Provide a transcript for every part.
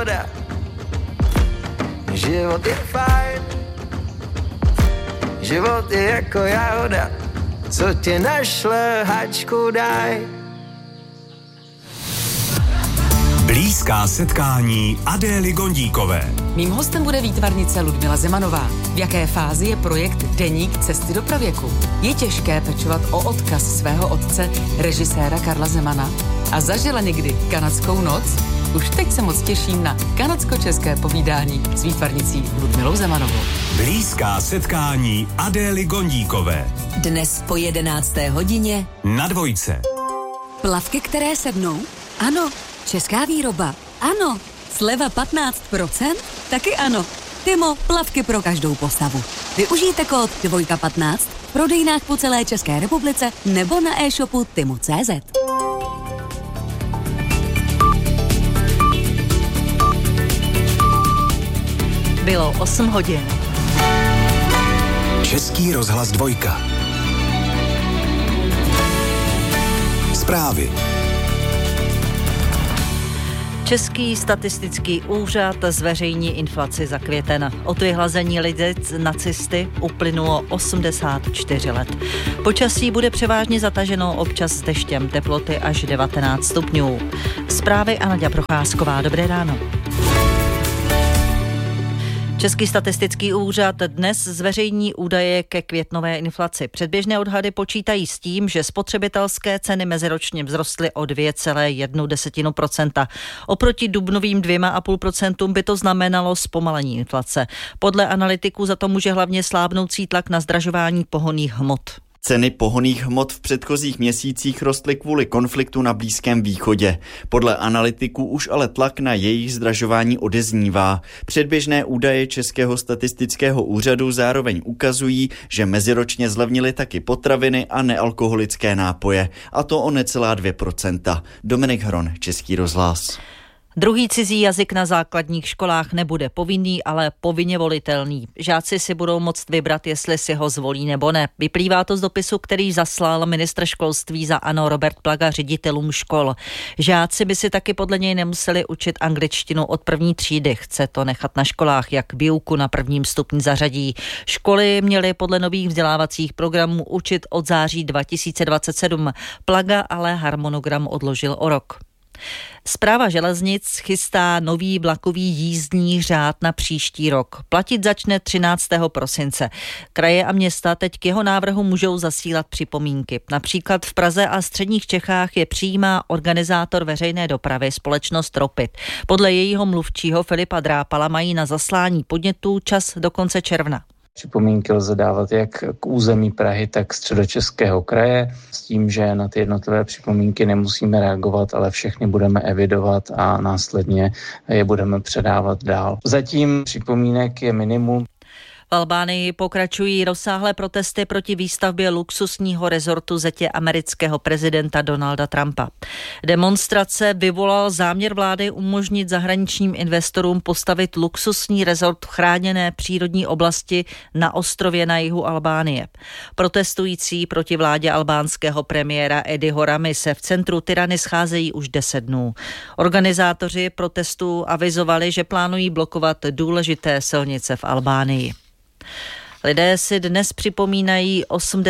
jahoda. Život je fajn, život je jako jahoda, co tě našle, hačku daj. Blízká setkání Adély Gondíkové. Mým hostem bude výtvarnice Ludmila Zemanová. V jaké fázi je projekt Deník cesty do pravěku? Je těžké pečovat o odkaz svého otce, režiséra Karla Zemana? A zažila někdy kanadskou noc? Už teď se moc těším na kanadsko-české povídání s výtvarnicí Ludmilou Zemanovou. Blízká setkání Adély Gondíkové. Dnes po 11. hodině Na Dvojce. Plavky, které sednou? Ano. Česká výroba? Ano. Sleva 15%? Taky ano. Timo, plavky pro každou postavu. Využijte kód 215 v prodejnách po celé České republice nebo na e-shopu timo.cz. Bylo 8 hodin. Český rozhlas 2. Zprávy. Český statistický úřad zveřejní inflaci za květen. Od vyhlazení Lidic nacisty uplynulo 84 let. Počasí bude převážně zataženo, občas s deštěm, teploty až 19 stupňů. Zprávy a Naďa Procházková. Dobré ráno. Český statistický úřad dnes zveřejní údaje ke květnové inflaci. Předběžné odhady počítají s tím, že spotřebitelské ceny meziročně vzrostly o 2,1%. Oproti dubnovým 2,5% by to znamenalo zpomalení inflace. Podle analytiků za to může hlavně slábnoucí tlak na zdražování pohonných hmot. Ceny pohonných hmot v předchozích měsících rostly kvůli konfliktu na Blízkém východě. Podle analytiků už ale tlak na jejich zdražování odeznívá. Předběžné údaje Českého statistického úřadu zároveň ukazují, že meziročně zlevnily taky potraviny a nealkoholické nápoje, a to o necelá 2%. Dominik Hron, Český rozhlas. Druhý cizí jazyk na základních školách nebude povinný, ale povinně volitelný. Žáci si budou moct vybrat, jestli si ho zvolí nebo ne. Vyplývá to z dopisu, který zaslal ministr školství za ANO Robert Plaga ředitelům škol. Žáci by si taky podle něj nemuseli učit angličtinu od první třídy. Chce to nechat na školách, jak výuku na prvním stupni zařadí. Školy měly podle nových vzdělávacích programů učit od září 2027. Plaga ale harmonogram odložil o rok. Správa železnic chystá nový vlakový jízdní řád na příští rok. Platit začne 13. prosince. Kraje a města teď k jeho návrhu můžou zasílat připomínky. Například v Praze a středních Čechách je přijímá organizátor veřejné dopravy společnost Ropit. Podle jejího mluvčího Filipa Drápala mají na zaslání podnětů čas do konce června. Připomínky lze dávat jak k území Prahy, tak Středočeského kraje, s tím, že na ty jednotlivé připomínky nemusíme reagovat, ale všechny budeme evidovat a následně je budeme předávat dál. Zatím připomínek je minimum. V Albánii pokračují rozsáhlé protesty proti výstavbě luxusního rezortu zetě amerického prezidenta Donalda Trumpa. Demonstrace vyvolal záměr vlády umožnit zahraničním investorům postavit luxusní rezort v chráněné přírodní oblasti na ostrově na jihu Albánie. Protestující proti vládě albánského premiéra Ediho Ramy se v centru Tirany scházejí už 10 dnů. Organizátoři protestů avizovali, že plánují blokovat důležité silnice v Albánii. Lidé si dnes připomínají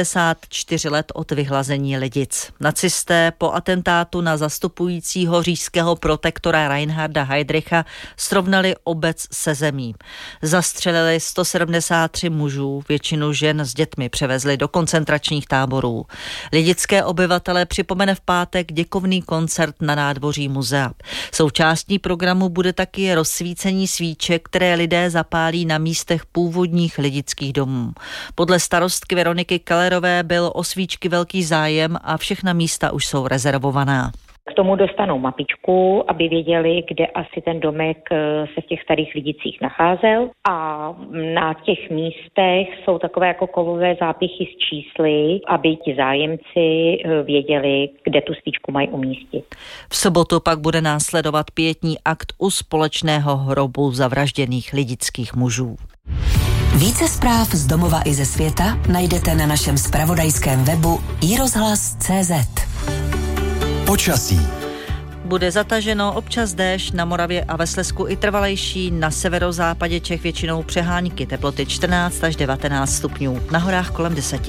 84 let od vyhlazení Lidic. Nacisté po atentátu na zastupujícího říšského protektora Reinharda Heydricha srovnali obec se zemí. Zastřelili 173 mužů, většinu žen s dětmi převezli do koncentračních táborů. Lidické obyvatele připomene v pátek děkovný koncert na nádvoří muzea. Součástí programu bude taky rozsvícení svíček, které lidé zapálí na místech původních lidických domů. Podle starostky Veroniky Kellerové byl o svíčky velký zájem a všechna místa už jsou rezervovaná. K tomu dostanou mapičku, aby věděli, kde asi ten domek se v těch starých Lidicích nacházel. A na těch místech jsou takové jako kovové zápichy s čísly, aby ti zájemci věděli, kde tu svíčku mají umístit. V sobotu pak bude následovat pietní akt u společného hrobu zavražděných lidických mužů. Více zpráv z domova i ze světa najdete na našem zpravodajském webu iRozhlas.cz. Počasí. Bude zataženo, občas déšť, na Moravě a ve Slezsku i trvalejší, na severozápadě Čech většinou přehánky, teploty 14 až 19 stupňů, na horách kolem 10.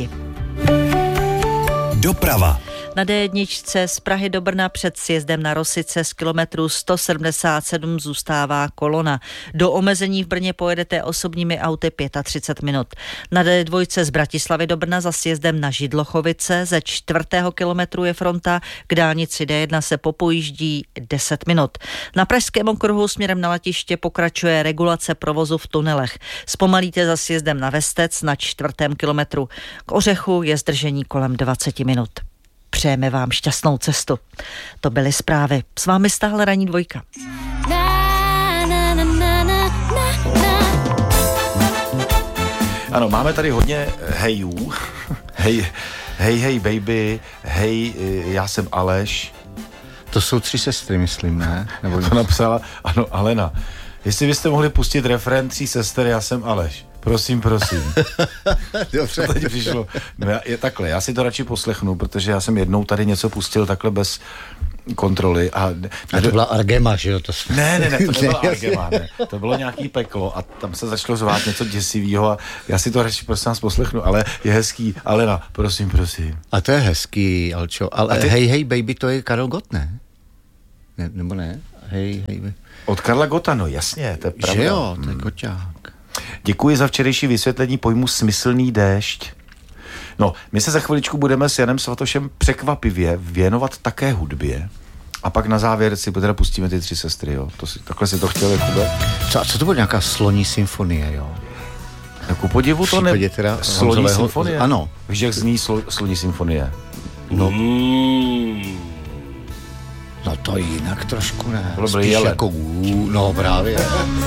Doprava. Na D1 z Prahy do Brna před sjezdem na Rosice z kilometru 177 zůstává kolona. Do omezení v Brně pojedete osobními auty 35 minut. Na D2 z Bratislavy do Brna za sjezdem na Židlochovice ze 4. kilometru je fronta, k dálnici D1 se popojíždí 10 minut. Na Pražském okruhu směrem na letiště pokračuje regulace provozu v tunelech. Zpomalíte za sjezdem na Vestec na 4. kilometru. K Ořechu je zdržení kolem 20 minut. Přejeme vám šťastnou cestu. To byly zprávy. S vámi stále ranní dvojka. Ano, máme tady hodně hejů. Hej, baby, hej, já jsem Aleš. To jsou 3 sestry, myslím, ne? Nebo to napsala, ano, Alena. Jestli byste mohli pustit refrén 3 sester, já jsem Aleš. Prosím. Dobře. To teď přišlo. No takhle, já si to radši poslechnu, protože já jsem jednou tady něco pustil takhle bez kontroly. A to byla Argema, že jo? Ne, to nebyla Argema, ne. To bylo nějaký peklo a tam se začalo zvát něco děsivého a já si to radši prosím vás poslechnu, ale je hezký. Alena, prosím. A to je hezký, Alčo. Ale hej, baby, to je Karel Gott, ne? Nebo ne? Hej, baby. Od Karla Gotta, no jasně, to je pravda. Že jo, to je Gotťák. Děkuji za včerejší vysvětlení pojmu smyslný déšť. No, my se za chviličku budeme s Janem Svatošem překvapivě věnovat také hudbě. A pak na závěr si teda pustíme ty 3 sestry, jo. Takhle si to chtěl, Jakube. Co to bylo, nějaká sloní symfonie, jo? Ku podivu to ne... Sloní symfonie? Ano. Víš, jak zní sloní symfonie? No. No to jinak trošku ne. Spíš jako no právě.